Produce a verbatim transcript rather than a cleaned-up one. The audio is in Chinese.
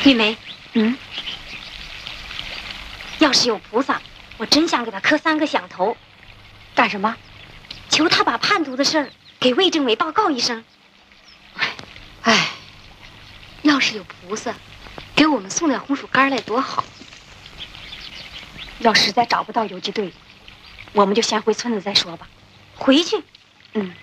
玉梅， 嗯， 要是有菩萨，我真想给他磕三个响头。 干什么？ 求他把叛徒的事儿给魏政委报告一声。 哎，要是有菩萨，给我们送点红薯干来多好。要实在找不到游击队，我们就先回村子再说吧。 回去？ 嗯。